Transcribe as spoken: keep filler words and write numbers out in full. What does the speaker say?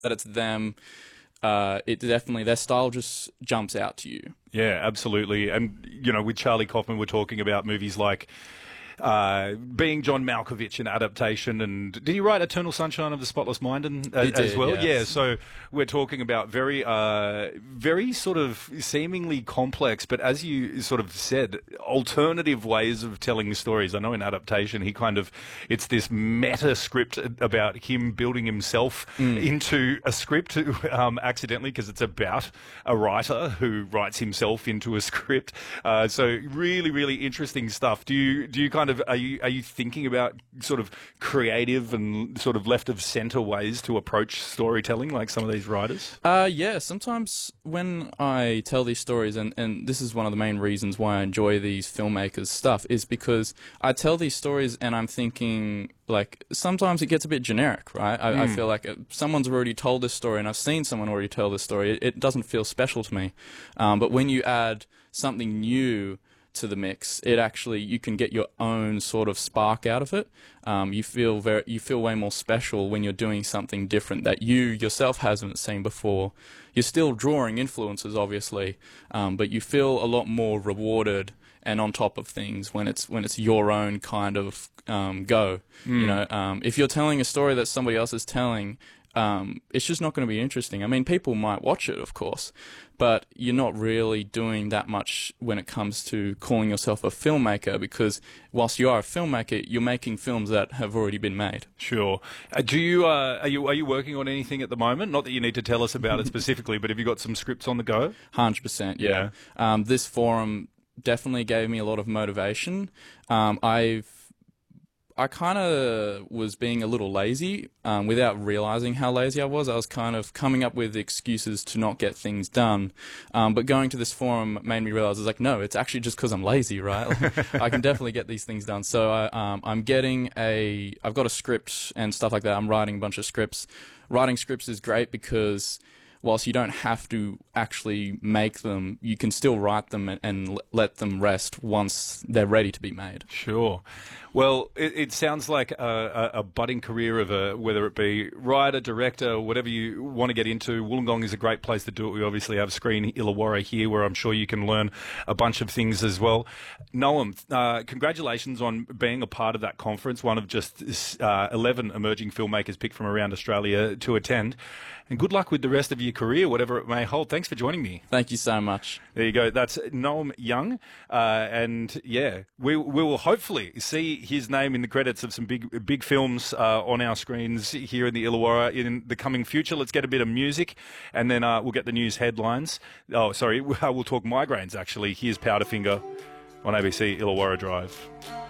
that it's them, uh, it definitely, their style just jumps out to you. Yeah, absolutely. And, you know, with Charlie Kaufman, we're talking about movies like uh, being John Malkovich in adaptation. And did he write Eternal Sunshine of the Spotless Mind and, uh, He did, as well? yes. Yeah, so we're talking about very, uh, very sort of seemingly complex, but as you sort of said, alternative ways of telling stories. I know in adaptation, he kind of, it's this meta script about him building himself Mm. into a script um, accidentally, because it's about a writer who writes himself into a script. Uh, so really, really interesting stuff. Do you, do you kind of, are you, are you thinking about sort of creative and sort of left of center ways to approach storytelling like some of these writers? Uh, yeah, sometimes when I tell these stories, and, and this is one of the main reasons why I enjoy these filmmakers' stuff, is because I tell these stories and I'm thinking, like, sometimes it gets a bit generic, right? I, mm. I feel like someone's already told this story and I've seen someone already tell this story. It, it doesn't feel special to me. Um, but when you add something new to the mix, it actually, you can get your own sort of spark out of it. Um, you feel very, you feel way more special when you're doing something different that you yourself hasn't seen before. You're still drawing influences, obviously, um, but you feel a lot more rewarded and on top of things when it's when it's your own kind of um, go. Mm. You know, um, if you're telling a story that somebody else is telling, um, it's just not going to be interesting. I mean, people might watch it, of course, but you're not really doing that much when it comes to calling yourself a filmmaker, because whilst you are a filmmaker, you're making films that have already been made. Sure. Uh, do you, uh, are you, are you working on anything at the moment? Not that you need to tell us about it specifically, but have you got some scripts on the go? one hundred percent, yeah. yeah. Um, this forum definitely gave me a lot of motivation. Um, I've I kind of was being a little lazy um, without realizing how lazy I was. I was kind of coming up with excuses to not get things done. Um, but going to this forum made me realize, I was like, no, it's actually just because I'm lazy, right? Like, I can definitely get these things done. So I, um, I'm getting a, I've got a script and stuff like that. I'm writing a bunch of scripts. Writing scripts is great because whilst you don't have to actually make them, you can still write them and, and let them rest once they're ready to be made. Sure. Well, it, it sounds like a, a, a budding career of a, whether it be writer, director, whatever you want to get into. Wollongong is a great place to do it. We obviously have Screen Illawarra here, where I'm sure you can learn a bunch of things as well. Noam, uh, congratulations on being a part of that conference, one of just uh, eleven emerging filmmakers picked from around Australia to attend. And good luck with the rest of your career, whatever it may hold. Thanks for joining me. Thank you so much. There you go. That's Noam Young. Uh, and, yeah, we, we will hopefully see his name in the credits of some big big films uh, on our screens here in the Illawarra in the coming future. Let's get a bit of music, and then uh, we'll get the news headlines. Oh, sorry, we'll talk migraines, actually. Here's Powderfinger on A B C Illawarra Drive.